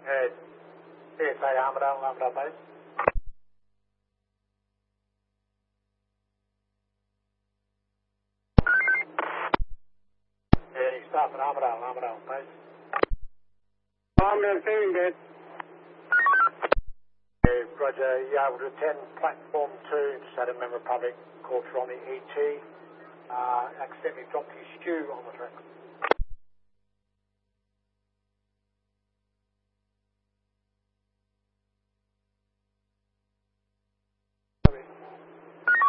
CSA Armidale base. Staff at Armidale base. Armidale feeling dead. Roger, you able to attend platform 2, just had a Member Public caught on the ET. Accidentally dropped his stew on the track.